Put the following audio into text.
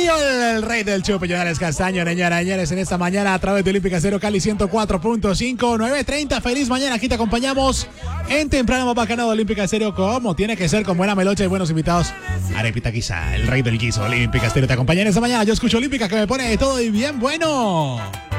el rey del chupe, Jonales Castaño, señoras y señores, en esta mañana a través de Olímpica Estéreo Cali 104.5, 9:30. Feliz mañana, aquí te acompañamos en temprano más bacano de Olímpica Estéreo, como tiene que ser, con buena melocha y buenos invitados. Arepita Quizá, el rey del guiso. Olímpica Estéreo te acompaña en esta mañana. Yo escucho Olímpica, que me pone de todo y bien bueno.